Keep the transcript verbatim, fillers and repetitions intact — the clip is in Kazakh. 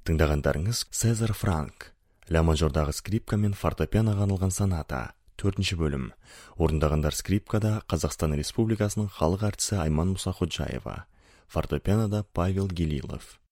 Тыңдағандарыңыз Сезар Франк, ля мажордағы скрипка мен фортепианоға арналған соната, төртінші бөлім. Орындағандар скрипкада Қазақстан Республикасының халық әртісі Айман Мұсаходжаева, фортепианода Павел Гелилов.